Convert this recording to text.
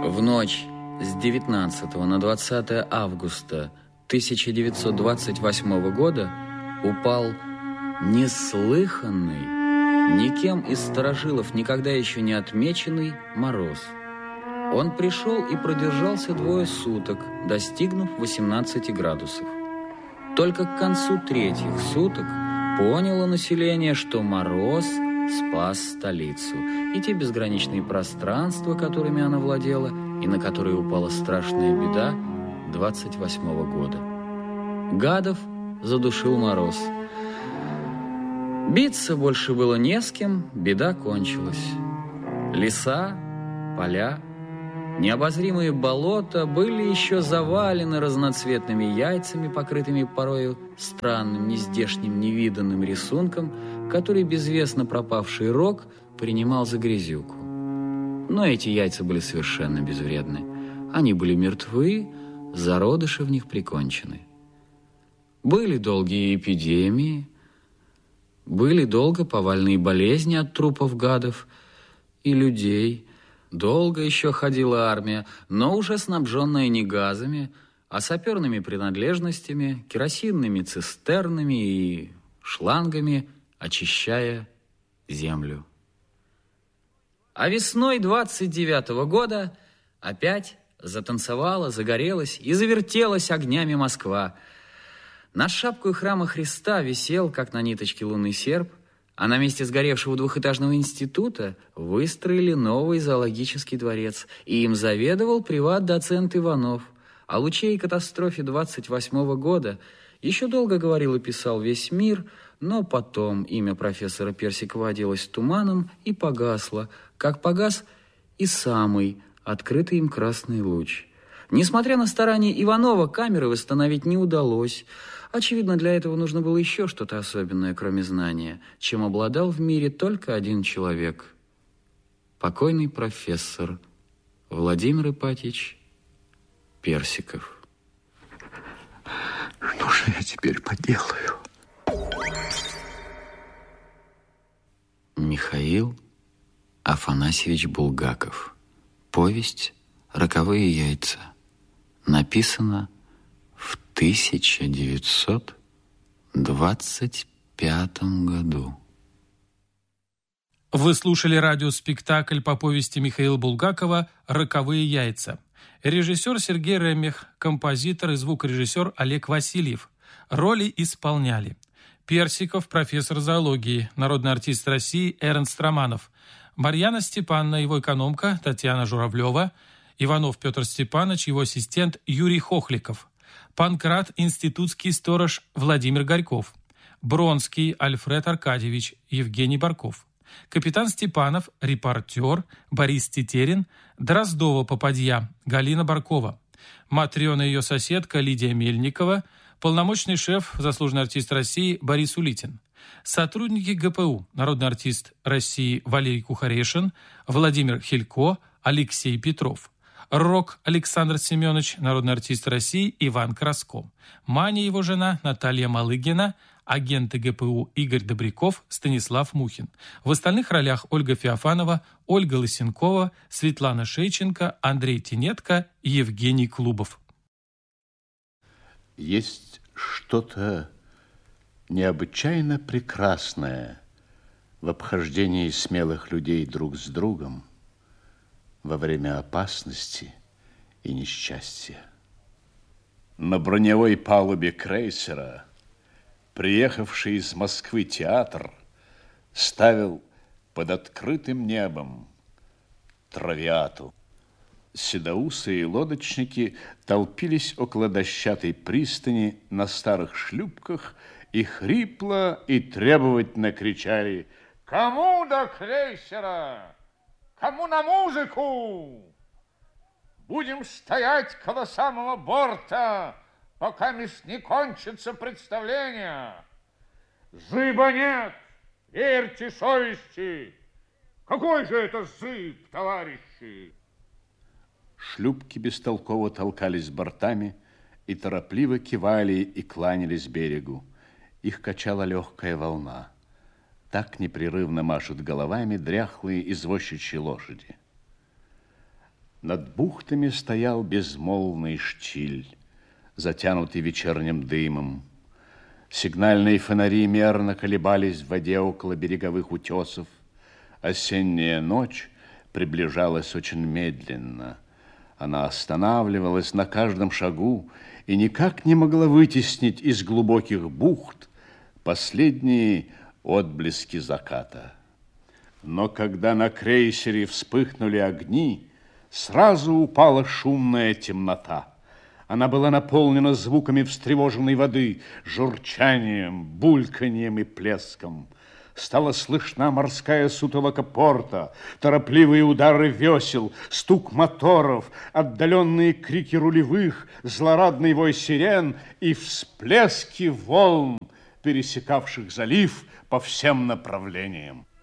В ночь с 19 на 20 августа 1928 года упал неслыханный, никем из старожилов никогда еще не отмеченный мороз. Он пришел и продержался 2 суток, достигнув 18 градусов. Только к концу 3-х суток поняло население, что мороз спас столицу, и те безграничные пространства, которыми она владела, и на которые упала страшная беда 28-го года. Гадов задушил мороз. Биться больше было не с кем, беда кончилась. Леса, поля, необозримые болота были еще завалены разноцветными яйцами, покрытыми порою странным, нездешним, невиданным рисунком, который безвестно пропавший рог принимал за грязюку. Но эти яйца были совершенно безвредны. Они были мертвы, зародыши в них прикончены. Были долгие эпидемии, были долго повальные болезни от трупов гадов и людей. Долго еще ходила армия, но уже снабженная не газами, а саперными принадлежностями, керосинными цистернами и шлангами, очищая землю. А весной 29-го года опять затанцевала, загорелась и завертелась огнями Москва. Над шапкой храма Христа висел, как на ниточке, лунный серп, а на месте сгоревшего 2-этажного института выстроили новый зоологический дворец, и им заведовал приват-доцент Иванов. О лучей и катастрофе 28-го года еще долго говорил и писал весь мир, но потом имя профессора Персикова оделось туманом и погасло, как погас и самый открытый им красный луч. Несмотря на старания Иванова, камеры восстановить не удалось. Очевидно, для этого нужно было еще что-то особенное, кроме знания, чем обладал в мире только один человек. Покойный профессор Владимир Ипатьевич Персиков. Что же я теперь поделаю? Михаил Афанасьевич Булгаков. Повесть «Роковые яйца». Написано в 1925 году. Вы слушали радиоспектакль по повести Михаила Булгакова «Роковые яйца». Режиссер Сергей Ремех, композитор и звукорежиссер Олег Васильев. Роли исполняли: Персиков, профессор зоологии, народный артист России Эрнст Романов, Марьяна Степановна, его экономка Татьяна Журавлева, Иванов Петр Степанович, его ассистент Юрий Хохликов, Панкрат, институтский сторож Владимир Горьков, Бронский Альфред Аркадьевич, Евгений Барков, капитан Степанов, репортер Борис Тетерин, Дроздова попадья Галина Баркова, Матрена ее соседка Лидия Мельникова, полномочный шеф, заслуженный артист России Борис Улитин, сотрудники ГПУ, народный артист России Валерий Кухарешин, Владимир Хилько, Алексей Петров, Рок Александр Семенович, народный артист России Иван Краско, Маня его жена Наталья Малыгина, агенты ГПУ Игорь Добряков, Станислав Мухин. В остальных ролях Ольга Феофанова, Ольга Лысенкова, Светлана Шейченко, Андрей Тинетко и Евгений Клубов. Есть что-то необычайно прекрасное в обхождении смелых людей друг с другом во время опасности и несчастья. На броневой палубе крейсера приехавший из Москвы театр ставил под открытым небом Травиату. Седоусые лодочники толпились около дощатой пристани на старых шлюпках и хрипло и требовательно кричали: «Кому до крейсера? Кому на музыку? Будем стоять около самого борта, пока не кончится представление. Зыба нет, верьте совести. Какой же это зыб, товарищи?» Шлюпки бестолково толкались бортами и торопливо кивали и кланялись берегу. Их качала легкая волна. Так непрерывно машут головами дряхлые извозчичьи лошади. Над бухтами стоял безмолвный штиль, затянутый вечерним дымом. Сигнальные фонари мерно колебались в воде около береговых утесов. Осенняя ночь приближалась очень медленно. Она останавливалась на каждом шагу и никак не могла вытеснить из глубоких бухт последние отблески заката. Но когда на крейсере вспыхнули огни, сразу упала шумная темнота. Она была наполнена звуками встревоженной воды, журчанием, бульканьем и плеском. Стала слышна морская сутолока порта, торопливые удары весел, стук моторов, отдаленные крики рулевых, злорадный вой сирен и всплески волн, пересекавших залив по всем направлениям.